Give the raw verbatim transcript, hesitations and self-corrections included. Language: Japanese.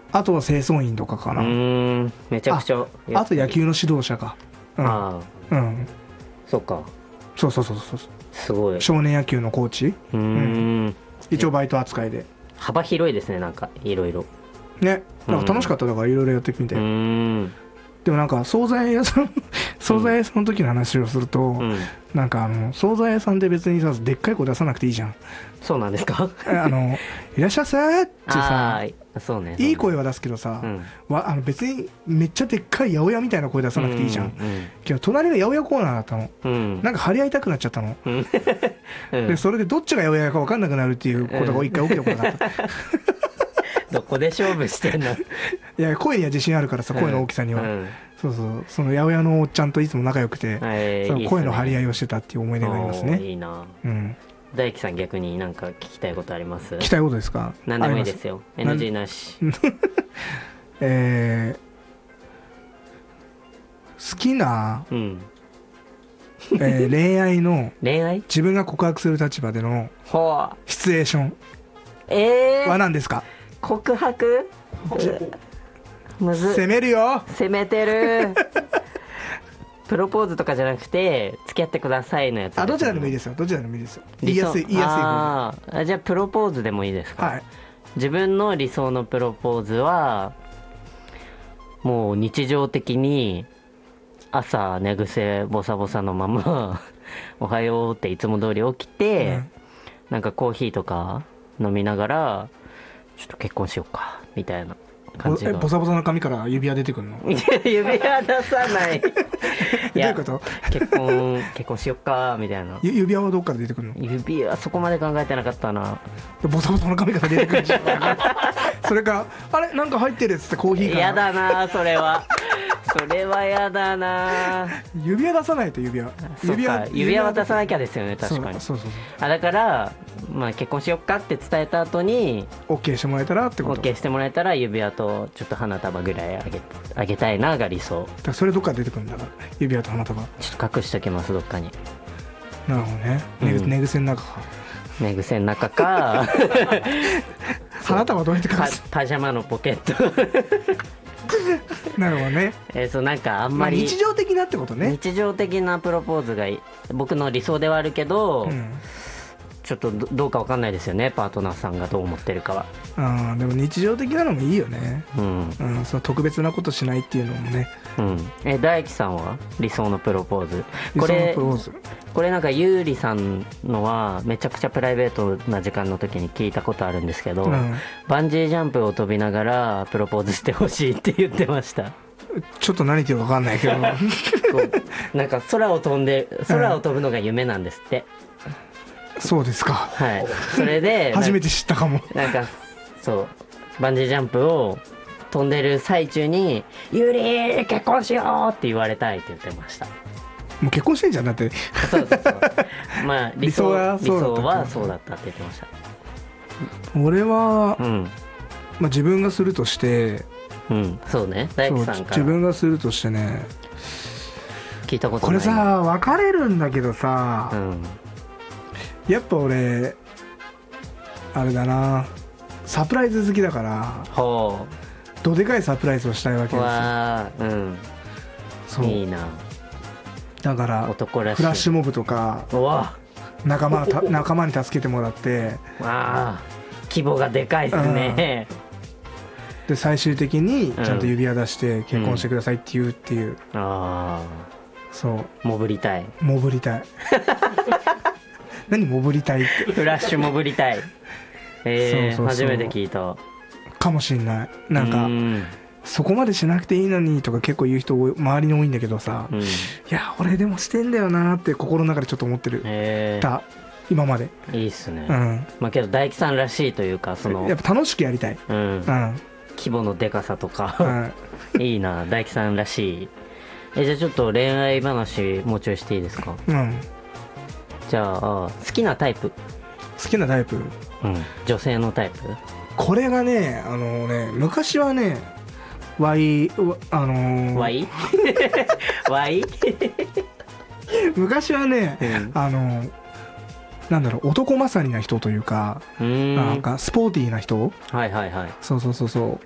あとは清掃員とかかな。 うーん、めちゃくちゃ。 あ, あと野球の指導者か、うん、 ああ、うん、そっか、 そうそうそうそう、 すごい。 少年野球のコーチ。 うーん、うん、 一応バイト扱いで幅広いですね、なんかいろいろね。なんか楽しかっただからいろいろやってみて、うん、でもなんか惣菜屋さん惣菜屋さんの時の話をすると、うん、なんかあの惣菜屋さんで別にさでっかい声出さなくていいじゃん。 そうなんですかあのいらっしゃいませってさ、 あ、そうね、 いい声は出すけどさ、うん、わあの別にめっちゃでっかい八百屋みたいな声出さなくていいじゃん、うんうん、けど隣が八百屋コーナーだったの、うん、なんか張り合いたくなっちゃったの、うん、でそれでどっちが八百屋か分かんなくなるっていうことが一回起きたことがあった、うんどこで勝負してんの。いや声には自信あるからさ、声の大きさには、うん、そうそう、その八百屋のおっちゃんといつも仲良くて、えー、その声の張り合いをしてたっていう思い出がありますね。 いいな、 うん、 大輝さん逆に何か聞きたいことあります？ 聞きたいことですか？ 何でもいいですよ、 エヌジー なしえー、好きな、うんえー、恋愛の恋愛自分が告白する立場でのシチュエーションは何ですか？ えー告白むず攻めるよ、 攻めてるプロポーズとかじゃなくて付き合ってくださいのやつ。 あ、どちらでもいいですよ、どちらでもいいですよ、言いやすい言いやすいああ、じゃあプロポーズでもいいですか？ はい。 自分の理想のプロポーズはもう日常的に朝寝癖ボサボサのままおはようっていつも通り起きて、うん、なんかコーヒーとか飲みながらちょっと結婚しようかみたいな感じが。 ボサボサの髪から指輪出てくるの？ 指輪出さないいや、どういうこと？ 結婚結婚しよっかみたいな。 指輪はどっから出てくるの？ 指輪そこまで考えてなかったな。 ボサボサの髪から出てくるしそれかあれなんか入ってるっつってコーヒーから。 やだなそれはそれはやだな。 指輪出さないと。指輪指輪指輪は出さなきゃですよね、確かに。 そうそうそうそう。 あ、だからまあ結婚しよっかって伝えた後に OK してもらえたらってこと。 OK してもらえたら指輪とちょっと花束ぐらいあげ、あげたいなが理想。だからそれどっから出てくるんだから、指輪と花束。 ちょっと隠しときます、どっかに。 なるほどね。寝、うん、寝癖の中か。 寝癖の中か花束どうやって隠す？ パジャマのポケットなるほどね。 えー、そうなんかあんまり、 まあ、日常的なってことね。 日常的なプロポーズが僕の理想ではあるけど、うん、ちょっと ど, どうか分かんないですよね、パートナーさんがどう思ってるかは。 あ、でも日常的なのもいいよね、うんうん、その特別なことしないっていうのもね、 うん、え大輝さんは理想のプロポーズ。 これプロポーズこれなんかゆうりさんのはめちゃくちゃプライベートな時間の時に聞いたことあるんですけど、うん、バンジージャンプを飛びながらプロポーズしてほしいって言ってました。 ちょっと何言ってるか分かんないけどこうなんか空を飛んで空を飛ぶのが夢なんですって、 うん、そうですか。 はい。それで初めて知ったかも。 なんかそうバンジージャンプを飛んでる最中にゆうり結婚しようって言われたいって言ってました。 もう結婚してんじゃんだって。 そうそうそうまあ理想はそうだったって言ってました。 俺は、うんまあ、自分がするとして、 うん、そうね、大工さんから自分がするとしてね、 聞いたことない。 これさ分かれるんだけどさ、うん、やっぱ俺あれだな、サプライズ好きだからほうどでかいサプライズをしたいわけですよ。わ、うん、そういいな。だからフラッシュモブとか仲間た仲間に助けてもらって、 わあ規模がでかいっすね、 うん、で最終的にちゃんと指輪出して結婚してくださいって言うっていう、うん、ああそう潜りたい潜りたい何潜りたいってフラッシュ潜りたいえー、そうそうそう初めて聞いたかもしんない。なんかうんそこまでしなくていいのにとか結構言う人周りに多いんだけどさ、うん、いや俺でもしてんだよなって心の中でちょっと思ってるた今まで。 いいっすね、うんまあ、けど大樹さんらしいというかそのやっぱ楽しくやりたい、うんうん、 規模のでかさとか、うん、いいな大樹さんらしい。えじゃあちょっと恋愛話もうちょいしていいですか？うんじゃあ好きなタイプ好きなタイプ、 うん、女性のタイプ。 これがねあのね昔はねワイあのー、 ワイワイ昔はね、うん、あのー、なんだろう男勝りな人というかなんかスポーティーな人、 はいはいはい、 そうそうそうそう